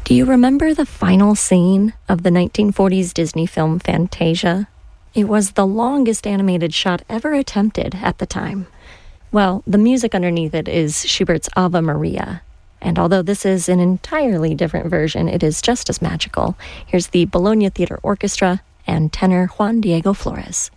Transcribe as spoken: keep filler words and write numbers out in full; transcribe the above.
Do you remember the final scene of the nineteen forties Disney film Fantasia? It was the longest animated shot ever attempted at the time. Well, the music underneath it is Schubert's Ave Maria. And although this is an entirely different version, it is just as magical. Here's the Bologna Theater Orchestra and tenor Juan Diego Flores.